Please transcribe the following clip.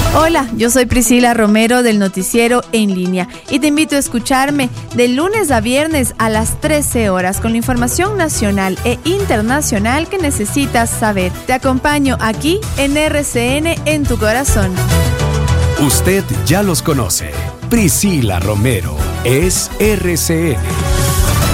Hola, yo soy Priscila Romero del Noticiero En Línea y te invito a escucharme de lunes a viernes a las 13 horas con la información nacional e internacional que necesitas saber. Te acompaño aquí en RCN en tu corazón. Usted ya los conoce. Priscila Romero es RCN.